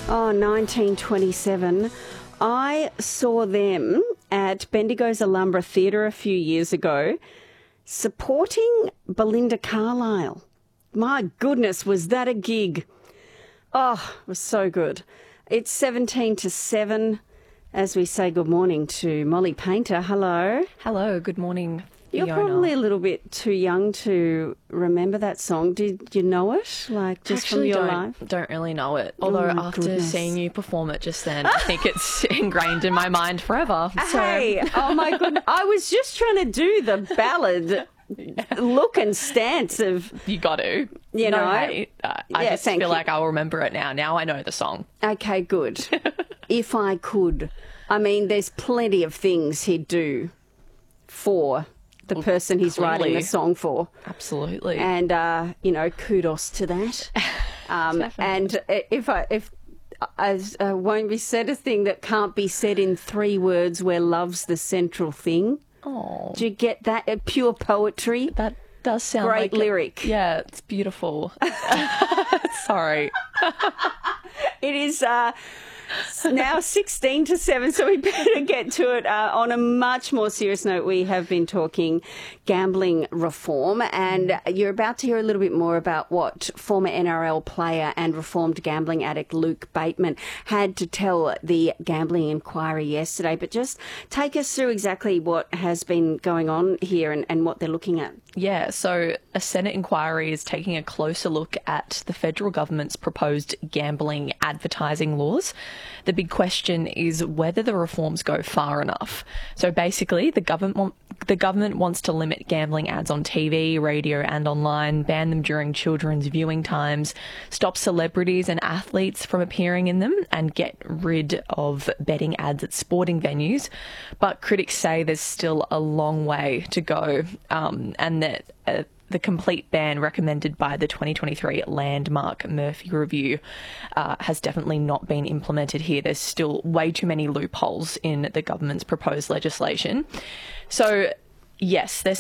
Oh, 1927. I saw them at Bendigo's Alhambra Theatre a few years ago supporting Belinda Carlisle. My goodness, was that a gig? Oh, it was so good. It's 17 to 7 as we say good morning to Molly Painter. Hello. Hello, good morning, You're Fiona. probably a little bit too young to remember that song. Did you know it? Like, just Actually, from your life? don't really know it. Although my after goodness. seeing you perform it just then, I think it's ingrained in my mind forever. So, Hey, oh my goodness. I was just trying to do the ballad look and stance of, you got to. You No know. hate. I Yeah, just thank feel you. like I'll remember it now. Now I know the song. okay, good. If I could. I mean, there's plenty of things he'd do for the person he's writing clearly. the song for. Absolutely. And, kudos to that. And if won't be said a thing that can't be said in 3 words where love's the central thing. Oh, Do you get that? Pure poetry. that does sound Great like lyric. Yeah, it's beautiful. Sorry. It is now 16 to 7, so we better get to it. On a much more serious note, we have been talking gambling reform, and you're about to hear a little bit more about what former NRL player and reformed gambling addict Luke Bateman had to tell the Gambling Inquiry yesterday. But just take us through exactly what has been going on here and what they're looking at. Yeah, so a Senate inquiry is taking a closer look at the federal government's proposed gambling advertising laws. The big question is whether the reforms go far enough. So basically, the government wants to limit gambling ads on TV, radio and online, ban them during children's viewing times, stop celebrities and athletes from appearing in them, and get rid of betting ads at sporting venues. But critics say there's still a long way to go, and that the complete ban recommended by the 2023 Landmark Murphy Review has definitely not been implemented here. There's still way too many loopholes in the government's proposed legislation. So, yes, there's